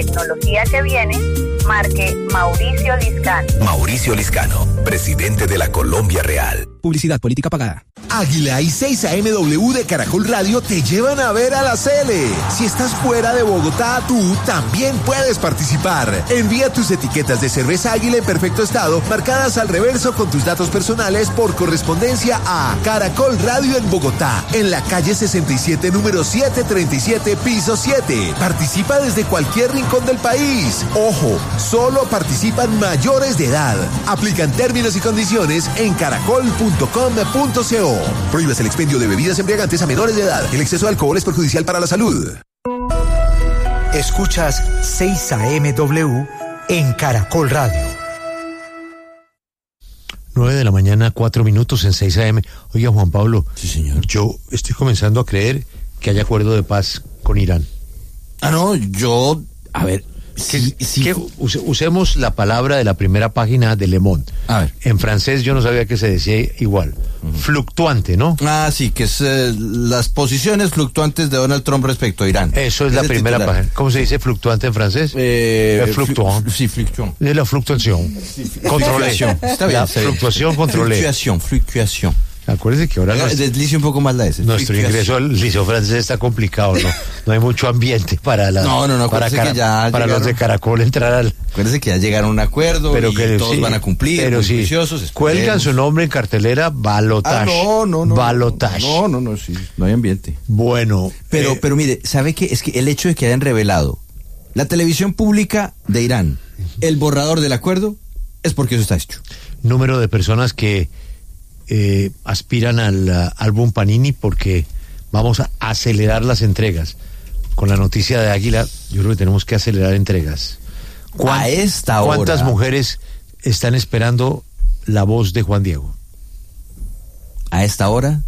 Tecnología que viene, marque Mauricio Liscano. Mauricio Liscano, presidente de la Colombia Real. Publicidad política pagada. Águila y 6am de Caracol Radio te llevan a ver a la Sele. Si estás fuera de Bogotá, tú también puedes participar. Envía tus etiquetas de cerveza Águila en perfecto estado, marcadas al reverso con tus datos personales por correspondencia a Caracol Radio en Bogotá, en la calle 67, número 737, piso 7. Participa desde cualquier rincón del país. Ojo, solo participan mayores de edad. Aplican términos y condiciones en caracol.com.co. Prohíbas el expendio de bebidas embriagantes a menores de edad. El exceso de alcohol es perjudicial para la salud. Escuchas 6amW en Caracol Radio. 9:04 a.m. en 6am. Oiga, Juan Pablo. Sí, señor. Yo estoy comenzando a creer que hay acuerdo de paz con Irán. A ver, usemos la palabra de la primera página de Le Monde. A ver. En francés yo no sabía que se decía igual. Fluctuante, ¿no? Sí, que es las posiciones fluctuantes de Donald Trump respecto a Irán. Eso es la primera página. ¿Cómo se dice fluctuante en francés? Fluctuant. Sí, fluctuant. De la fluctuación. Controlé. Está bien. La fluctuación controlé. Fluctuación. Acuérdese que ahora deslice un poco más la S. Nuestro ingreso al liceo francés está complicado, ¿no? No hay mucho ambiente para para los de Caracol entrar al... Acuérdense que ya llegaron a un acuerdo, pero que todos van a cumplir, pero muy juiciosos. Cuelgan su nombre en cartelera, balotaje. Balotaje. No, sí, no hay ambiente. Bueno. Pero mire, ¿sabe qué? Es que el hecho de que hayan revelado la televisión pública de Irán, el borrador del acuerdo, es porque eso está hecho. Número de personas que aspiran al álbum Panini, porque vamos a acelerar las entregas. Con la noticia de Águila, yo creo que tenemos que acelerar entregas. A esta hora. ¿Cuántas mujeres están esperando la voz de Juan Diego? A esta hora,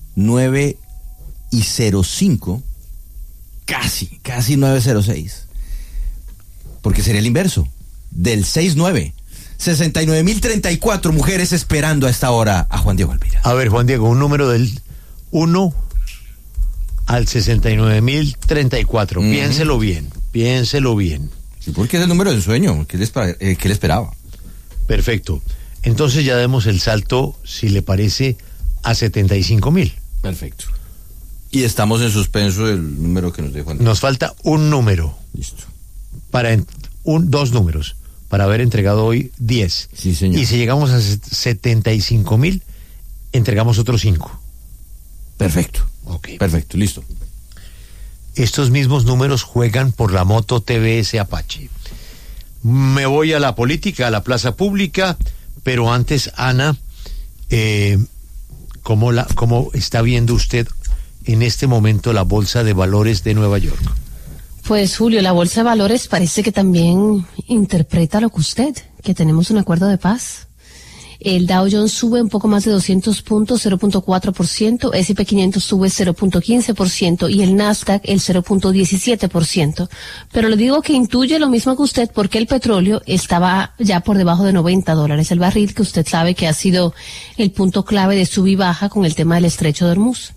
9:05, casi 9:06. Porque sería el inverso, del 6-9. 69.034 mujeres esperando a esta hora a Juan Diego Alvira. A ver, Juan Diego, un número del 1 al 69.034. Piénselo bien. Sí, porque es el número del sueño que él esperaba. Perfecto. Entonces ya demos el salto, si le parece, a 75.000. Perfecto. Y estamos en suspenso del número que nos dejó. Nos falta un número. Listo. Dos números. Para haber entregado hoy 10. Sí, señor. Y si llegamos a 75.000, entregamos otros 5. Perfecto. Ok. Perfecto, listo. Estos mismos números juegan por la moto TVS Apache. Me voy a la política, a la plaza pública, pero antes, Ana, ¿cómo está viendo usted en este momento la Bolsa de Valores de Nueva York? Pues Julio, la Bolsa de Valores parece que también interpreta lo que usted, que tenemos un acuerdo de paz. El Dow Jones sube un poco más de 200 puntos, 0.4%, S&P 500 sube 0.15% y el Nasdaq el 0.17%. Pero le digo que intuye lo mismo que usted porque el petróleo estaba ya por debajo de $90 el barril, que usted sabe que ha sido el punto clave de sub y baja con el tema del estrecho de Hormuz.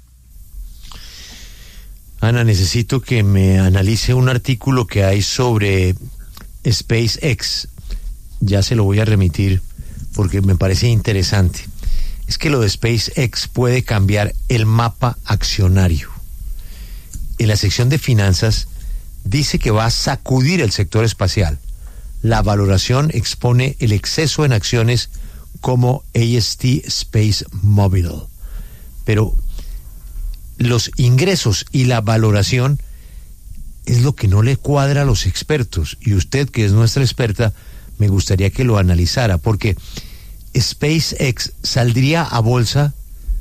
Ana, necesito que me analice un artículo que hay sobre SpaceX. Ya se lo voy a remitir porque me parece interesante. Es que lo de SpaceX puede cambiar el mapa accionario. En la sección de finanzas dice que va a sacudir el sector espacial. La valoración expone el exceso en acciones como AST Space Mobile. Pero los ingresos y la valoración es lo que no le cuadra a los expertos, y usted, que es nuestra experta, me gustaría que lo analizara, porque SpaceX saldría a bolsa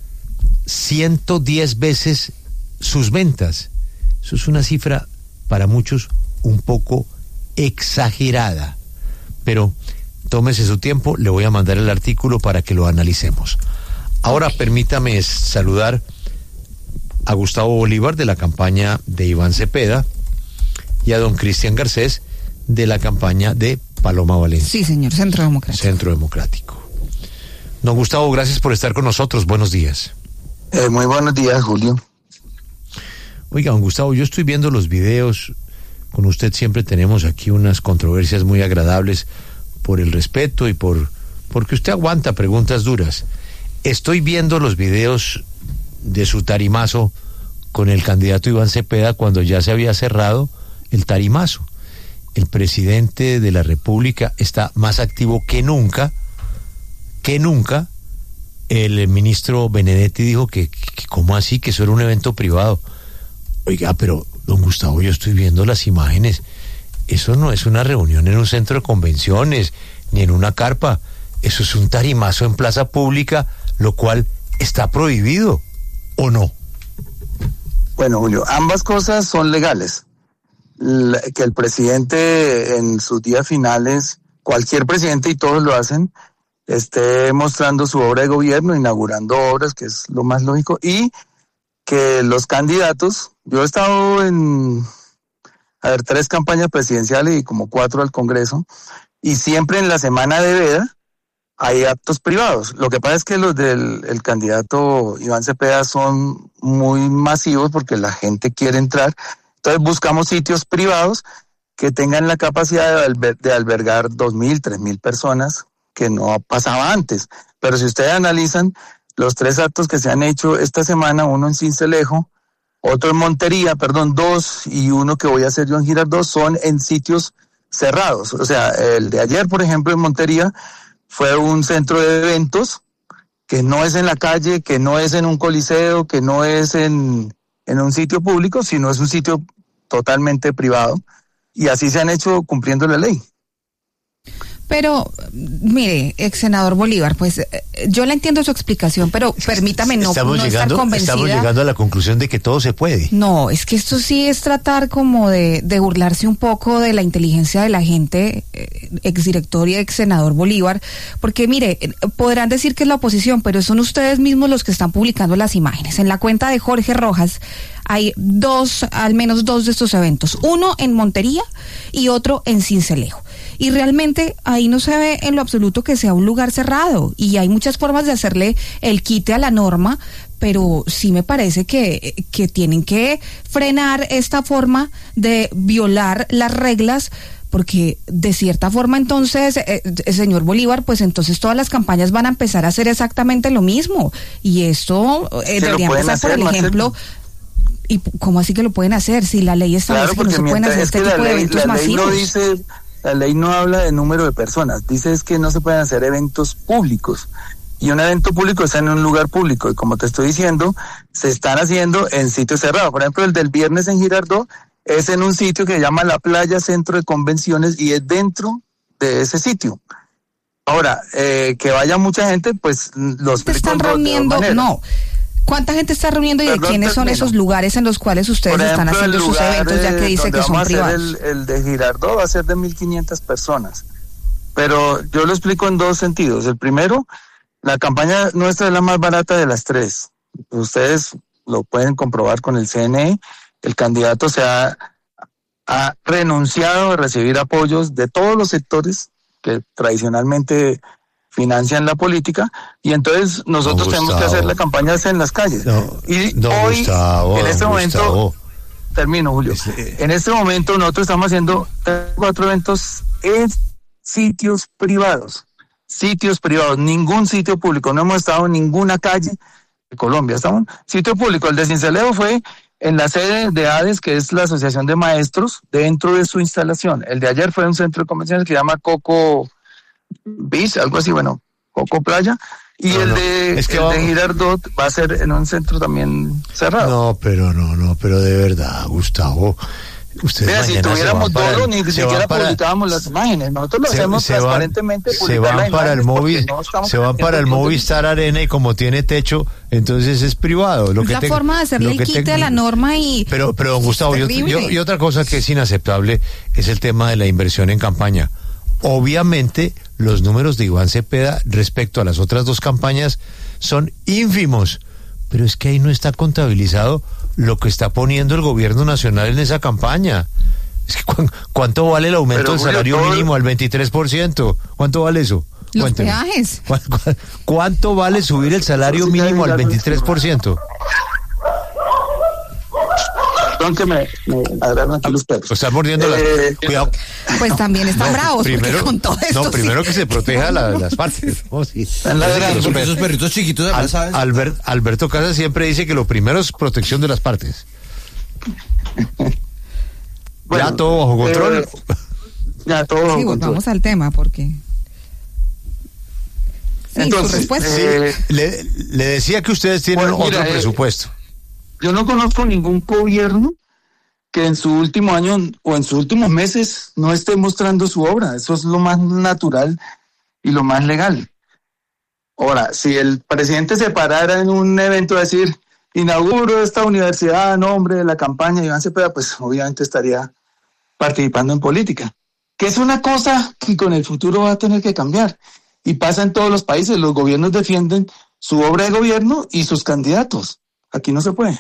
110 veces sus ventas. Eso es una cifra para muchos un poco exagerada, pero tómese su tiempo, le voy a mandar el artículo para que lo analicemos. Ahora permítame saludar a Gustavo Bolívar de la campaña de Iván Cepeda y a don Cristian Garcés de la campaña de Paloma Valencia. Sí, señor, Centro Democrático. Centro Democrático. Don Gustavo, gracias por estar con nosotros. Buenos días. Muy buenos días, Julio. Oiga, don Gustavo, yo estoy viendo los videos Con usted siempre tenemos aquí unas controversias muy agradables por el respeto y porque usted aguanta preguntas duras. Estoy viendo los videos de su tarimazo con el candidato Iván Cepeda cuando ya se había cerrado el tarimazo. El presidente de la República está más activo que nunca. El ministro Benedetti dijo que ¿cómo así? Que eso era un evento privado. Oiga, pero don Gustavo, yo estoy viendo las imágenes. Eso no es una reunión en un centro de convenciones, ni en una carpa. Eso es un tarimazo en plaza pública, lo cual está prohibido, ¿o no? Bueno, Julio, ambas cosas son legales. Que el presidente en sus días finales, cualquier presidente, y todos lo hacen, esté mostrando su obra de gobierno, inaugurando obras, que es lo más lógico, y que los candidatos, yo he estado en 3 campañas presidenciales y como 4 al Congreso, y siempre en la semana de veda hay actos privados. Lo que pasa es que los del candidato Iván Cepeda son muy masivos porque la gente quiere entrar. Entonces buscamos sitios privados que tengan la capacidad de albergar 2.000, 3.000 personas, que no pasaba antes. Pero si ustedes analizan los 3 actos que se han hecho esta semana, uno en Sincelejo, otro en Montería, 2 y uno que voy a hacer yo en Girardot, son en sitios cerrados. O sea, el de ayer, por ejemplo, en Montería, fue un centro de eventos que no es en la calle, que no es en un coliseo, que no es en un sitio público, sino es un sitio totalmente privado. Y así se han hecho cumpliendo la ley. Pero, mire, ex senador Bolívar, pues yo le entiendo su explicación, pero permítame no estar convencida. Estamos llegando a la conclusión de que todo se puede. No, es que esto sí es tratar como de burlarse un poco de la inteligencia de la gente, exdirector y ex senador Bolívar, porque mire, podrán decir que es la oposición, pero son ustedes mismos los que están publicando las imágenes. En la cuenta de Jorge Rojas hay al menos dos de estos eventos, uno en Montería y otro en Sincelejo. Y realmente ahí no se ve en lo absoluto que sea un lugar cerrado, y hay muchas formas de hacerle el quite a la norma, pero sí me parece que tienen que frenar esta forma de violar las reglas, porque de cierta forma entonces, señor Bolívar, pues entonces todas las campañas van a empezar a hacer exactamente lo mismo, y esto debería empezar por el ejemplo. ¿Y cómo así que lo pueden hacer? Si la ley establece que no se pueden hacer este tipo de eventos masivos. La ley no habla de número de personas, dice es que no se pueden hacer eventos públicos, y un evento público está en un lugar público, y como te estoy diciendo, se están haciendo en sitios cerrados. Por ejemplo, el del viernes en Girardot es en un sitio que se llama La Playa Centro de Convenciones, y es dentro de ese sitio. Ahora, que vaya mucha gente, pues los están reuniendo, no. ¿Cuánta gente está reuniendo y de quiénes son esos lugares en los cuales ustedes están haciendo sus eventos, ya que dice que son privados? El de Girardot va a ser de 1.500 personas, pero yo lo explico en 2 sentidos. El primero, la campaña nuestra es la más barata de las 3. Ustedes lo pueden comprobar con el CNE. El candidato ha renunciado a recibir apoyos de todos los sectores que tradicionalmente financian la política, y entonces nosotros tenemos que hacer la campaña en las calles. Hoy, Gustavo, en este momento, termino, Julio, en este momento nosotros estamos haciendo 4 eventos en sitios privados, ningún sitio público, no hemos estado en ninguna calle de Colombia, estamos en sitio público. El de Sincelejo fue en la sede de ADES, que es la Asociación de Maestros, dentro de su instalación. El de ayer fue en un centro de convenciones que se llama Coco Beach, algo así, Coco Playa, y el de Girardot va a ser en un centro también cerrado. Pero de verdad, Gustavo, ustedes mira, si tuviéramos todo, ni siquiera publicábamos las imágenes. Nosotros lo hacemos transparentemente. Se van para el Movistar Arena, y como tiene techo, entonces es privado. La forma de hacerle el quite a la norma y... Pero don Gustavo, y otra cosa que es inaceptable es el tema de la inversión en campaña. Obviamente, los números de Iván Cepeda respecto a las otras 2 campañas son ínfimos, pero es que ahí no está contabilizado lo que está poniendo el gobierno nacional en esa campaña. Es que ¿cuánto vale el aumento del salario mínimo al 23%? ¿Cuánto vale eso? Los peajes. ¿Cuánto vale subir el salario mínimo al 23%? Perdón que me agarraron aquí los perros. Lo están mordiendo cuidado. Pues también están bravos, porque con todo esto. No, primero que se proteja las partes. ¿No? Sí. Porque esos perritos chiquitos además saben. Alberto Casas siempre dice que lo primero es protección de las partes. Bueno, ya todo bajo control. Ya todo bajo control. Vamos al tema, porque... Sí, entonces, su respuesta. Le decía que ustedes tienen otro presupuesto. Yo no conozco ningún gobierno que en su último año o en sus últimos meses no esté mostrando su obra. Eso es lo más natural y lo más legal. Ahora, si el presidente se parara en un evento a decir, inauguro esta universidad a nombre de la campaña de Iván Cepeda, pues obviamente estaría participando en política. Que es una cosa que con el futuro va a tener que cambiar. Y pasa en todos los países, los gobiernos defienden su obra de gobierno y sus candidatos. Aquí no se puede.